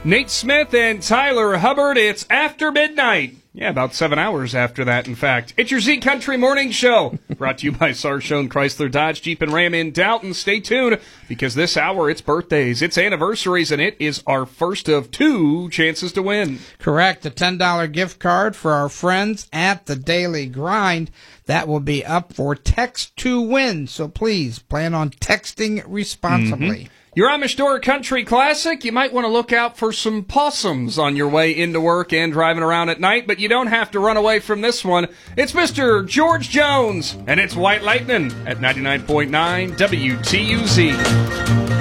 Nate Smith and Tyler Hubbard, it's after midnight. Yeah, about 7 hours after that, in fact. It's your Z Country Morning Show, brought to you by Sarshone Chrysler Dodge Jeep and Ram in Dalton. Stay tuned, because this hour, it's birthdays, it's anniversaries, and it is our first of 2 chances to win. Correct, a $10 gift card for our friends at the Daily Grind. That will be up for Text to Win, so please plan on texting responsibly. Your Amish Door Country Classic, you might want to look out for some possums on your way into work and driving around at night, but you don't have to run away from this one. It's Mr. George Jones, and it's White Lightning at 99.9 WTUZ.